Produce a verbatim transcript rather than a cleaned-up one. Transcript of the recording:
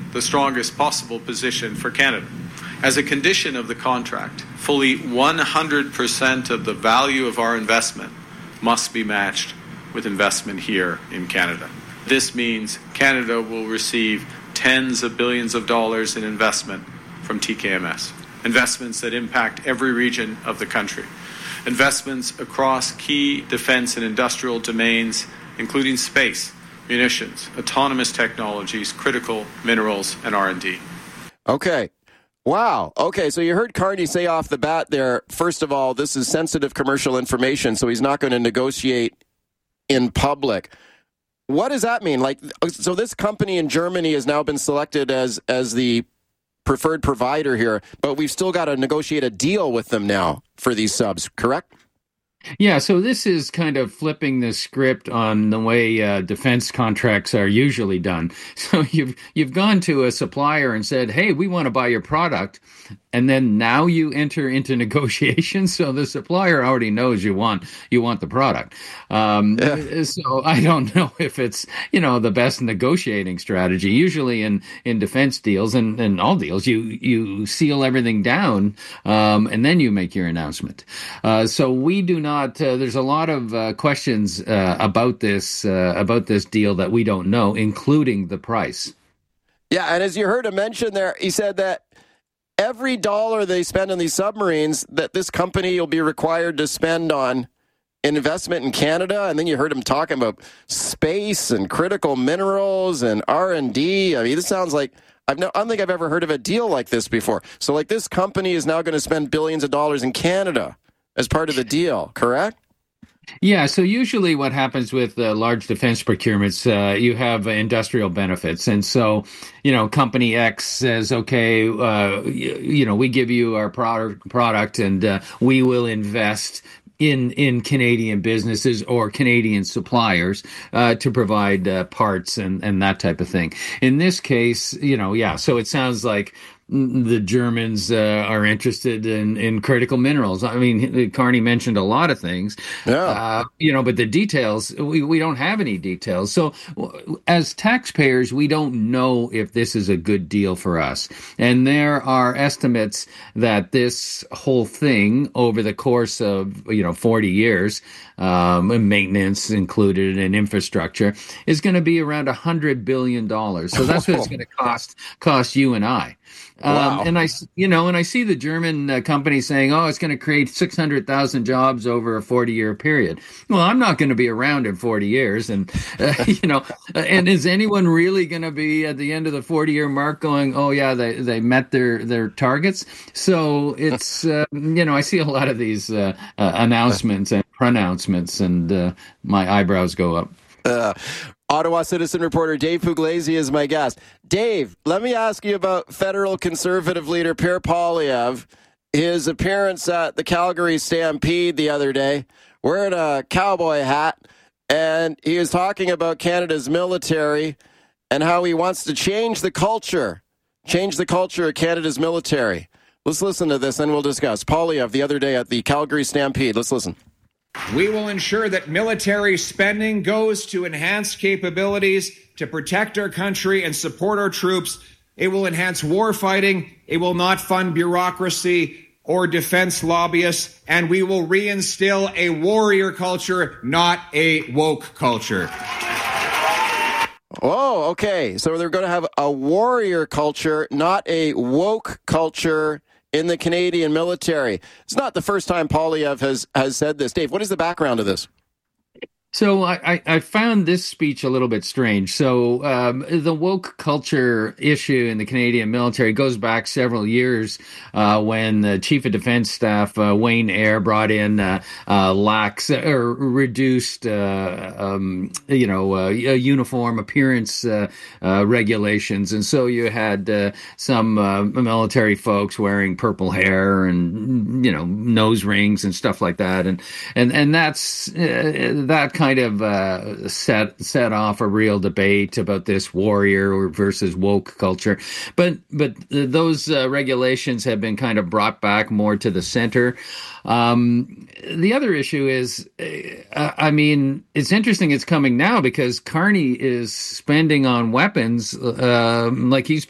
the strongest possible position for Canada. As a condition of the contract, fully one hundred percent of the value of our investment must be matched with investment here in Canada. This means Canada will receive tens of billions of dollars in investment from T K M S, investments that impact every region of the country, investments across key defense and industrial domains, including space, munitions, autonomous technologies, critical minerals, and R and D. Okay. Wow. Okay, so you heard Carney say off the bat there, first of all, this is sensitive commercial information, so he's not going to negotiate in public. What does that mean? Like, so this company in Germany has now been selected as as the preferred provider here, but we've still got to negotiate a deal with them now for these subs, correct? Yeah, so this is kind of flipping the script on the way uh, defense contracts are usually done. So you've you've gone to a supplier and said, "Hey, we want to buy your product," and then now you enter into negotiations. So the supplier already knows you want you want the product. Um, yeah. So I don't know if it's you know the best negotiating strategy. Usually in, in defense deals and, and all deals, you you seal everything down um, and then you make your announcement. Uh, so we do not. Not, uh, there's a lot of uh, questions uh, about this uh, about this deal that we don't know, including the price. Yeah, and as you heard him mention there, he said that every dollar they spend on these submarines, that this company will be required to spend on investment in Canada. And then you heard him talking about space and critical minerals and R and D. I mean, this sounds like I've no, I don't think I've ever heard of a deal like this before. So, like, this company is now going to spend billions of dollars in Canada as part of the deal, correct? Yeah, so usually what happens with uh, large defense procurements, uh, you have uh, industrial benefits. And so, you know, company X says, okay, uh, you, you know, we give you our product, product and uh, we will invest in in Canadian businesses or Canadian suppliers uh, to provide uh, parts and, and that type of thing. In this case, you know, yeah, so it sounds like the Germans uh, are interested in, in critical minerals. I mean, Carney mentioned a lot of things, yeah. uh, you know, but the details, we, we don't have any details. So as taxpayers, we don't know if this is a good deal for us. And there are estimates that this whole thing over the course of, you know, forty years, um, and maintenance included and infrastructure, is going to be around one hundred billion dollars. So that's what it's going to cost cost you and I. Wow. Um, and I, you know, and I see the German uh, company saying, "Oh, it's going to create six hundred thousand jobs over a forty-year period." Well, I'm not going to be around in forty years, and uh, you know, and is anyone really going to be at the end of the forty-year mark going, "Oh, yeah, they they met their their targets"? So it's, uh, you know, I see a lot of these uh, uh, announcements and pronouncements, and uh, my eyebrows go up. Uh, Ottawa Citizen reporter Dave Pugliese is my guest. Dave, let me ask you about federal conservative leader Pierre Poilievre. His appearance at the Calgary Stampede the other day, wearing a cowboy hat, and he was talking about Canada's military and how he wants to change the culture, change the culture of Canada's military. Let's listen to this, and we'll discuss. Poilievre the other day at the Calgary Stampede. Let's listen. We will ensure that military spending goes to enhance capabilities to protect our country and support our troops. It will enhance war fighting. It will not fund bureaucracy or defense lobbyists. And we will reinstill a warrior culture, not a woke culture. Oh, okay. So they're going to have a warrior culture, not a woke culture in the Canadian military. It's not the first time Poilievre has, has said this. Dave, what is the background of this? So I, I found this speech a little bit strange. So um, the woke culture issue in the Canadian military goes back several years uh, when the Chief of Defense Staff, uh, Wayne Eyre, brought in uh, uh, lax or reduced, uh, um, you know, uh, uniform appearance uh, uh, regulations. And so you had uh, some uh, military folks wearing purple hair and, you know, nose rings and stuff like that. And and, and that's uh, that kind of uh, set set off a real debate about this warrior versus woke culture, but but those uh, regulations have been kind of brought back more to the center. Um, the other issue is, uh, I mean, it's interesting it's coming now because Carney is spending on weapons uh, like he's